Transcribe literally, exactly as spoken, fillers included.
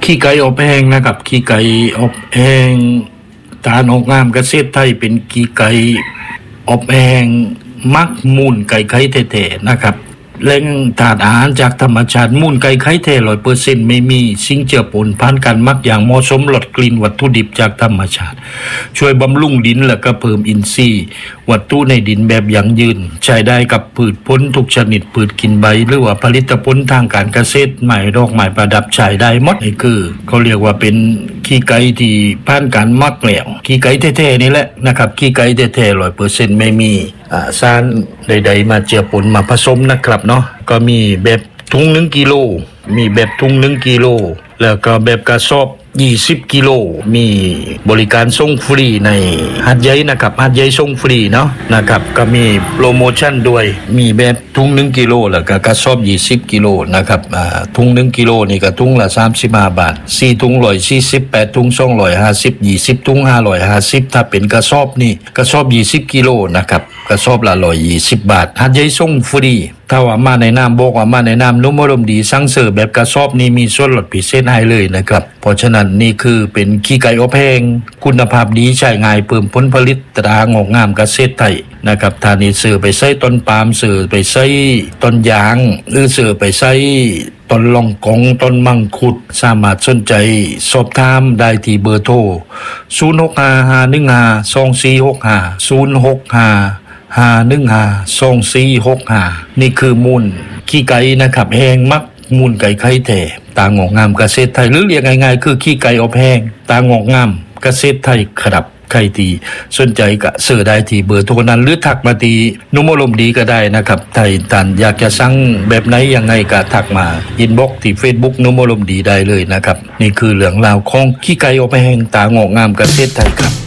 ขี้ไก่อบแห้งนะครับขี้ไก่อบแห้งตาออกงามเกษตรไทยเป็นขี้ไก่อบแห้งมักมูลไก่ไข่แท้ๆนะครับแหล่งธาตุอาหารจากธรรมชาติมูลไก่ไข่แท้ ร้อยเปอร์เซ็นต์ ไม่มีสิ่งเจือปนผ่านการหมักอย่างเหมาะสมลดกลิ่นวัตถุดิบจากธรรมชาติช่วยบำรุงดินและก็เพิ่มอินทรีย์วัตถุในดินแบบยั่งยืนใช้ได้กับพืชผลทุกชนิดพืชกินใบหรือว่าผลิตผลทางการเกษตรไม้ดอกไม้ประดับใช้ได้หมดนี่คือเขาเรียกว่าเป็นขี้ไก่ที่ผ่านการหมักแล้วขี้ไก่แท้ๆนี่แหละนะครับขี้ไก่แท้ๆ ร้อยเปอร์เซ็นต์ ไม่มีอ่าสารใดๆมาเจือปนมาผสมนะครับเนาะก็มีแบบถุงหนึ่งกิโลมีแบบถุงหนึ่งกิโลแล้วก็แบบกระสอบยี่สิบกิโลมีบริการส่งฟรีในหาดใหญ่นะครับหาดใหญ่ส่งฟรีเนาะนะครับก็มีโปรโมชั่นด้วยมีแบบถุงหนึ่งกิโลแล้วก็กระสอบยี่สิบกิโลนะครับอ่าถุงหนึ่งกิโลนี่ก็ถุงละสามสิบห้าบาทสี่ถุงหนึ่งร้อยสี่สิบ แปดถุงสองร้อยห้าสิบ ยี่สิบถุงห้าร้อยห้าสิบถ้าเป็นกระสอบนี่กระสอบยี่สิบกิโลนะครับกระสอบละหนึ่งร้อยยี่สิบบาทหาดใหญ่ส่งฟรีถ้าว่ามาในนามบอกว่ามาในนามนุ่มอารมณ์ดีสั่งเสิร์ฟแบบกระสอบนี้มีส่วนลดพิเศษให้เลยนะครับเพราะฉะนั้นนี่คือเป็นขี้ไก่อบแห้งคุณภาพดีใช้ง่ายเพิ่มผลผลิตตรางอกงามเกษตรไทยนะครับถ้านี่ซื้อไปใส่ต้นปาล์มซื้อไปใส่ต้นยางหรือซื้อไปใส่ต้นลองกองต้นมังคุดสามารถสนใจสอบถามได้ที่เบอร์โทรศูนย์ หก ห้า ห้า หนึ่ง ห้า สอง สี่ หก ห้า ศูนย์ หก ห้า ห้า หนึ่ง ห้า สอง สี่ หก ห้านี่คือมูลขี้ไก่นะครับแห้งมักมูลไก่ไข่แท้ตางอกงามเกษตรไทยหรือเรียกง่ายๆคือขี้ไก่อบแห้งตางอกงามเกษตรไทยครับใครที่สนใจก็ซื้อได้ที่เบอร์โทรนั้นหรือทักมาที่นุ่มอารมณ์ดีก็ได้นะครับถ้าท่านอยากจะสั่งแบบไหนยังไงก็ทักมาอินบ็อกซ์ที่ Facebook นุ่มอารมณ์ดีได้เลยนะครับนี่คือเรื่องราวของขี้ไก่อบแห้งตางอกงามเกษตรไทยครับ